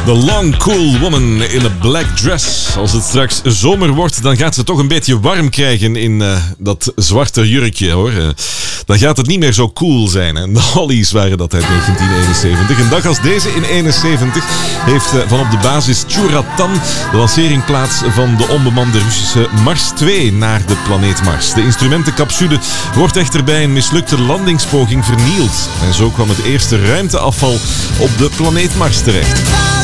The Long Cool Woman in a Black Dress. Als het straks zomer wordt, dan gaat ze toch een beetje warm krijgen in dat zwarte jurkje, hoor. Dan gaat het niet meer zo cool zijn. En de Hollies waren dat uit 1971. Een dag als deze in 71 heeft van op de basis Tjuratan de lancering plaats van de onbemande Russische Mars 2 naar de planeet Mars. De instrumentencapsule wordt echter bij een mislukte landingspoging vernield. En zo kwam het eerste ruimteafval op de planeet Mars terecht.